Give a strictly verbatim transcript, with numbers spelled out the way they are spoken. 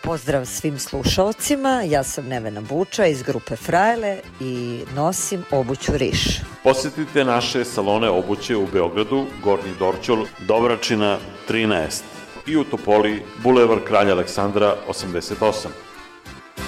Pozdrav svim slušalcima, ja sam Nevena Buča iz grupe Frajle i nosim obuću Riš. Posjetite naše salone obuće u Beogradu, Gornji Dorćol, Dobračina trinaest i u Topoli, Bulevar Kralja Aleksandra osamdeset osam.